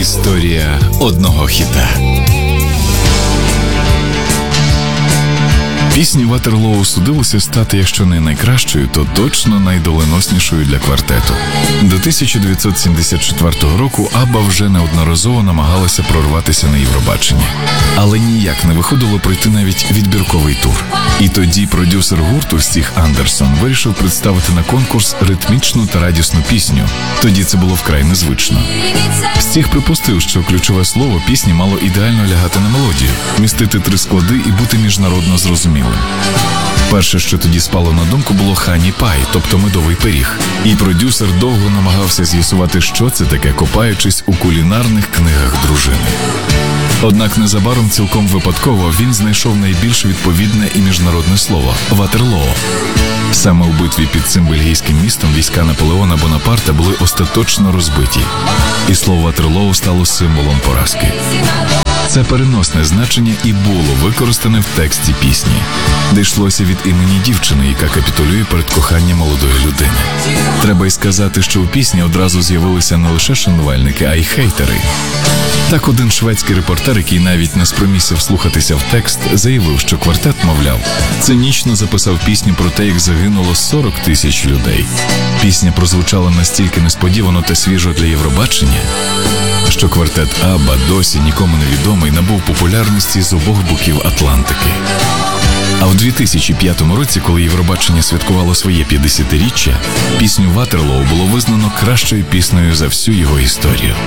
Історія одного хіта. Пісні Ватерлоу судилося стати, якщо не найкращою, то точно найдоленоснішою для квартету. До 1974 року Абба вже неодноразово намагалася прорватися на Євробачення. Але ніяк не виходило пройти навіть відбірковий тур. І тоді продюсер гурту Стіг Андерсон вирішив представити на конкурс ритмічну та радісну пісню. Тоді це було вкрай незвично. Стіг припустив, що ключове слово пісні мало ідеально лягати на мелодію, містити 3 склади і бути міжнародно зрозумілим. Перше, що тоді спало на думку, було хані пай, тобто медовий пиріг. І продюсер довго намагався з'ясувати, що це таке, копаючись у кулінарних книгах дружини. Однак незабаром цілком випадково він знайшов найбільш відповідне і міжнародне слово – Ватерлоо. Саме у битві під цим бельгійським містом війська Наполеона Бонапарта були остаточно розбиті. І слово Ватерлоо стало символом поразки. Це переносне значення і було використане в тексті пісні, де йшлося від імені дівчини, яка капітулює перед коханням молодої людини. Треба й сказати, що у пісні одразу з'явилися не лише шанувальники, а й хейтери. Так один шведський репортер, який навіть не спромігся вслухатися в текст, заявив, що квартет, мовляв, цинічно записав пісню про те, як загинуло 40 тисяч людей. Пісня прозвучала настільки несподівано та свіжо для Євробачення, що квартет Абба, досі нікому не відомий, набув популярності з обох боків Атлантики. А в 2005 році, коли Євробачення святкувало своє 50-річчя, пісню Ватерлоо було визнано кращою піснею за всю його історію.